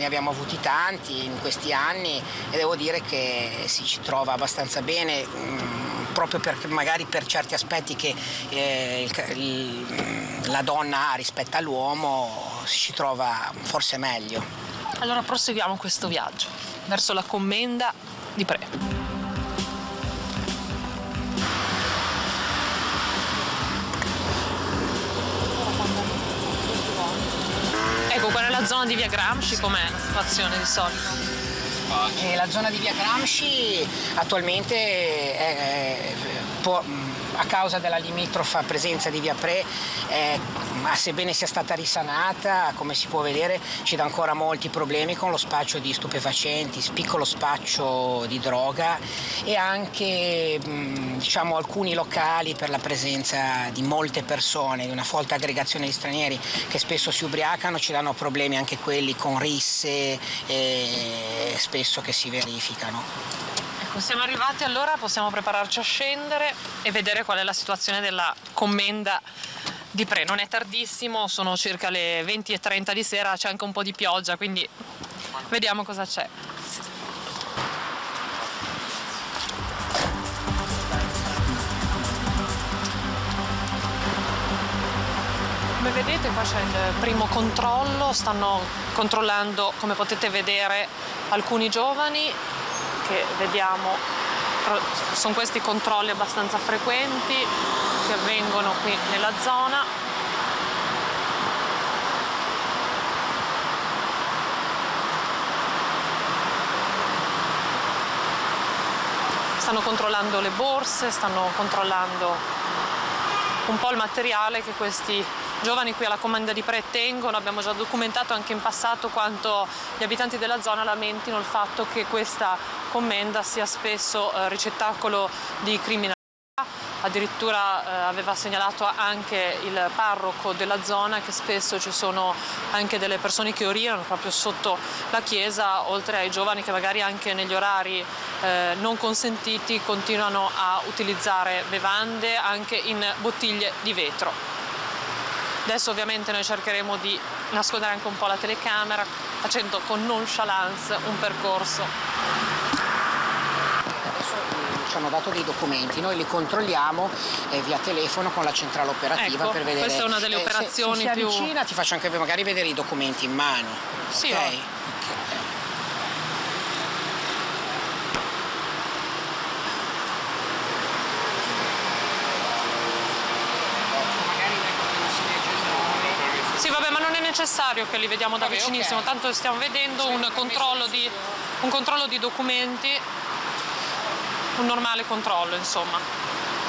ne abbiamo avuti tanti in questi anni e devo dire che si ci trova abbastanza bene, proprio perché magari per certi aspetti che la donna ha rispetto all'uomo si ci trova forse meglio. Allora proseguiamo questo viaggio verso la commenda di Pre. Ecco, qual è la zona di via Gramsci? Com'è la situazione di solito? La zona di via Gramsci attualmente a causa della limitrofa presenza di via Pre, sebbene sia stata risanata, come si può vedere ci dà ancora molti problemi con lo spaccio di stupefacenti, piccolo spaccio di droga e anche diciamo alcuni locali per la presenza di molte persone, di una folta aggregazione di stranieri che spesso si ubriacano, ci danno problemi anche quelli con risse spesso che si verificano. Siamo arrivati, allora possiamo prepararci a scendere e vedere qual è la situazione della commenda di Pre. Non è tardissimo, sono circa le 20:30 di sera, c'è anche un po' di pioggia, quindi vediamo cosa c'è. Come vedete qua c'è il primo controllo, stanno controllando, come potete vedere, alcuni giovani che vediamo, sono questi controlli abbastanza frequenti che avvengono qui nella zona. Stanno controllando le borse, stanno controllando un po' il materiale che questi giovani qui alla commenda di Pre tengono. Abbiamo già documentato anche in passato quanto gli abitanti della zona lamentino il fatto che questa commenda sia spesso ricettacolo di criminalità. Addirittura aveva segnalato anche il parroco della zona che spesso ci sono anche delle persone che urinano proprio sotto la chiesa, oltre ai giovani che magari anche negli orari non consentiti continuano a utilizzare bevande anche in bottiglie di vetro. Adesso ovviamente noi cercheremo di nascondere anche un po' la telecamera facendo con nonchalance un percorso. Ci hanno dato dei documenti, noi li controlliamo via telefono con la centrale operativa, ecco, per vedere. Questa è una delle operazioni se più... si avvicina ti faccio anche magari vedere i documenti in mano. Sì, okay? Sì, vabbè, ma non è necessario che li vediamo da vicinissimo, okay. Tanto stiamo vedendo un controllo di documenti, un normale controllo, insomma.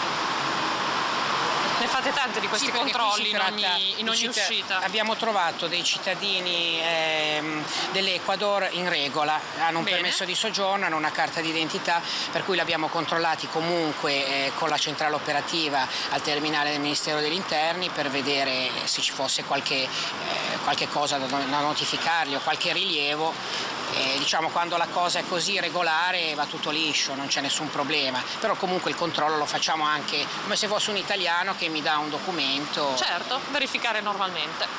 Ne fate tanti di questi controlli in ogni uscita? Abbiamo trovato dei cittadini dell'Ecuador in regola, hanno un permesso di soggiorno, hanno una carta d'identità, per cui li abbiamo controllati comunque con la centrale operativa al terminale del Ministero degli Interni per vedere se ci fosse qualche cosa da notificargli o qualche rilievo. Diciamo quando la cosa è così regolare va tutto liscio, non c'è nessun problema, però comunque il controllo lo facciamo anche come se fosse un italiano che mi dà un documento. Certo, verificare normalmente.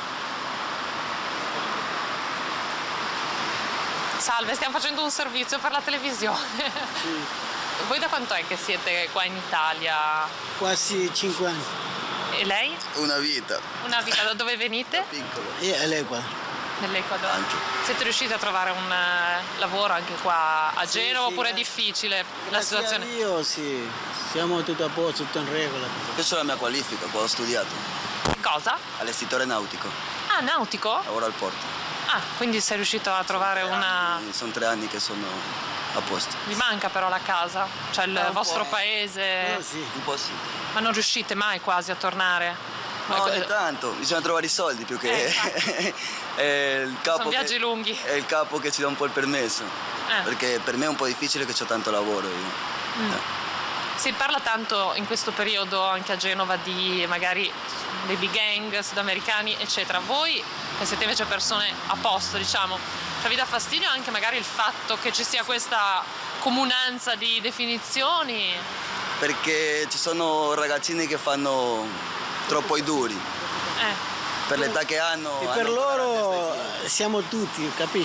Salve, stiamo facendo un servizio per la televisione. Sì. Voi da quanto è che siete qua in Italia? Quasi 5 anni. E lei? Una vita. Una vita, da dove venite? Piccolo. Io all'Ecuador. Nell'Ecuador. Anche. Siete riusciti a trovare un lavoro anche qua a Genova oppure è difficile la situazione? Io sì, siamo tutto a posto, tutto in regola. Questa è la mia qualifica, qua ho studiato. Cosa? Allestitore nautico. Ah, nautico? Lavoro al porto. Ah, quindi sei riuscito a trovare una... Sono 3 anni che sono a posto. Vi manca però la casa? Cioè il vostro po'. paese? Sì. Un po' sì. Ma non riuscite mai quasi a tornare? No, ogni tanto, bisogna trovare i soldi più che... è il capo sono viaggi lunghi. È il capo che ci dà un po' il permesso. Perché per me è un po' difficile che ho tanto lavoro io. Si parla tanto in questo periodo anche a Genova di magari baby gang, sudamericani, eccetera. Voi che siete invece persone a posto, diciamo, cioè vi dà fastidio anche magari il fatto che ci sia questa comunanza di definizioni? Perché ci sono ragazzini che fanno troppo i duri. Per l'età che hanno. E per loro siamo tutti, capisci?